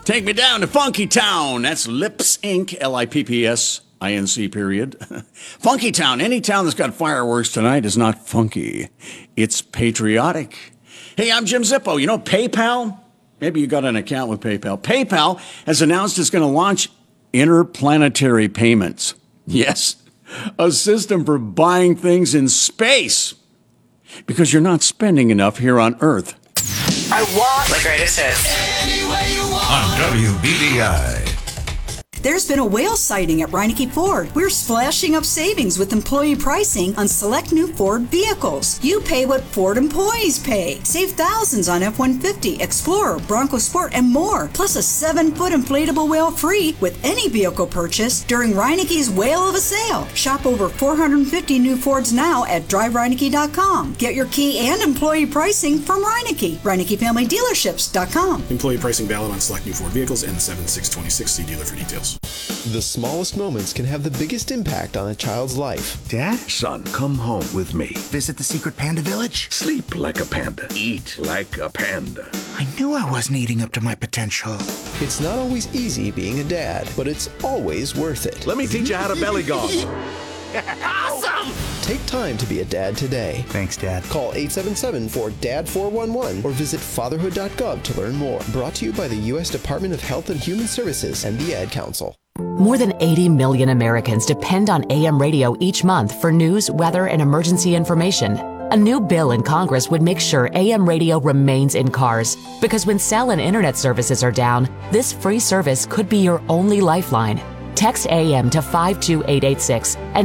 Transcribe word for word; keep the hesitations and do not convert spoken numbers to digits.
Take me down to Funky Town. That's Lips Incorporated. L I P P S I N C period. Funky Town. Any town that's got fireworks tonight is not funky. It's patriotic. Hey, I'm Jim Zippo. You know PayPal? Maybe you got an account with PayPal. PayPal has announced it's going to launch interplanetary payments. Yes, a system for buying things in space. Because you're not spending enough here on Earth. I want the greatest hits. Any way you want. On W B D I. There's been a whale sighting at Reineke Ford. We're splashing up savings with employee pricing on select new Ford vehicles. You pay what Ford employees pay. Save thousands on F one fifty, Explorer, Bronco Sport, and more. Plus a seven-foot inflatable whale free with any vehicle purchase during Reineke's Whale of a Sale. Shop over four hundred fifty new Fords now at drive reineke dot com. Get your key and employee pricing from Reineke. Reineke Family Dealerships dot com. Employee pricing valid on select new Ford vehicles and seven six twenty-six. See dealer for details. The smallest moments can have the biggest impact on a child's life. Dad? Son, come home with me. Visit the secret panda village? Sleep like a panda. Eat like a panda. I knew I wasn't eating up to my potential. It's not always easy being a dad, but it's always worth it. Let me teach you how to belly gong. Awesome! Take time to be a dad today. Thanks, Dad. Call eight seven seven four D A D four one one or visit fatherhood dot gov to learn more. Brought to you by the U S Department of Health and Human Services and the Ad Council. More than eighty million Americans depend on A M radio each month for news, weather, and emergency information. A new bill in Congress would make sure A M radio remains in cars, because when cell and internet services are down, this free service could be your only lifeline. Text A M to five two eight eight six and